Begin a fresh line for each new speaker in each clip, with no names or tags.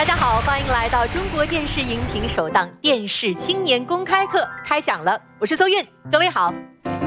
大家好，欢迎来到中国电视荧屏首档电视青年公开课，开讲了。我是邹韵，各位好。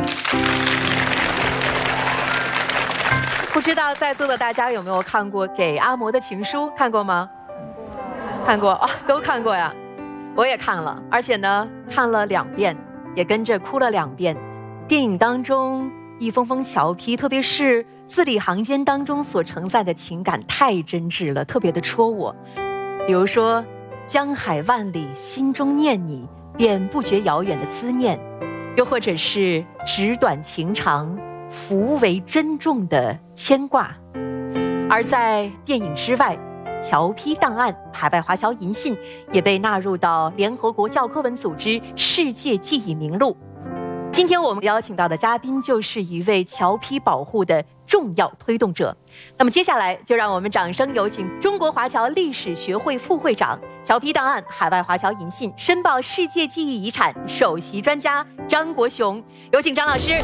不知道在座的大家有没有看过《给阿嬷的情书》？看过吗？看过啊，都看过呀。我也看了，而且呢，看了2遍，也跟着哭了2遍。电影当中一封封侨批，特别是字里行间当中所承载的情感太真挚了，特别的戳我。比如说江海万里心中念你，便不觉遥远的思念，又或者是纸短情长福为珍重的牵挂。而在电影之外，侨批档案海外华侨银信也被纳入到联合国教科文组织世界记忆名录。今天我们邀请到的嘉宾就是一位侨批保护的重要推动者。那么接下来就让我们掌声有请中国华侨历史学会副会长、侨批档案海外华侨银信申报世界记忆遗产首席专家张国雄，有请张老师。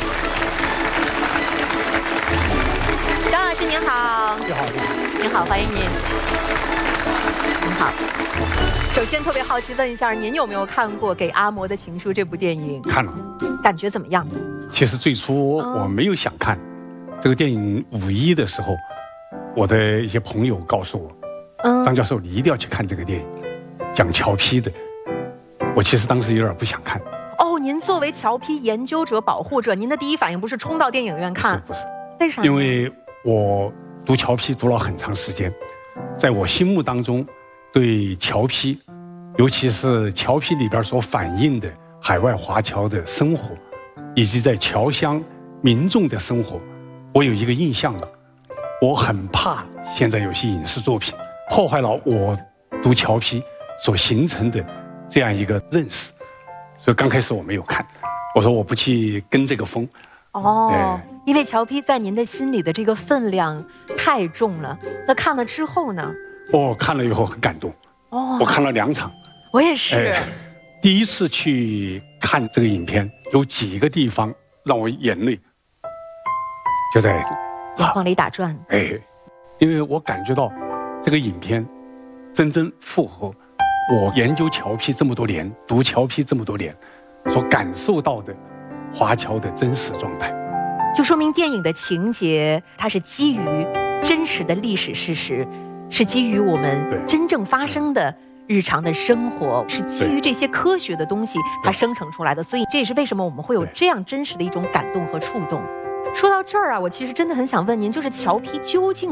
张老师您好。
你好，
您好，欢迎您。您好。首先特别好奇问一下，您有没有看过《给阿嬷的情书》这部电影？
看了。
感觉怎么样？
其实最初我没有想看这个电影，5·1的时候，我的一些朋友告诉我，张教授你一定要去看这个电影，讲侨批的。我其实当时有点不想看。
哦，您作为侨批研究者、保护者，您的第一反应不是冲到电影院看？
不是。
为啥？
因为我读侨批读了很长时间，在我心目当中，对侨批，尤其是侨批里边所反映的海外华侨的生活，以及在侨乡民众的生活，我有一个印象了。我很怕现在有些影视作品破坏了我读侨批所形成的这样一个认识，所以刚开始我没有看，我说我不去跟这个风。
哦，因为侨批在您的心里的这个分量太重了。那看了之后呢？
看了以后很感动。我看了2场。
我也是。
第一次去看这个影片，有几个地方让我眼泪就在
眼眶里打转。
因为我感觉到这个影片真正符合我研究侨批这么多年、读侨批这么多年所感受到的华侨的真实状态。
就说明电影的情节它是基于真实的历史事实，是基于我们真正发生的日常的生活，是基于这些科学的东西它生成出来的，所以这也是为什么我们会有这样真实的一种感动和触动。说到这儿啊，我其实真的很想问您，就是侨批究竟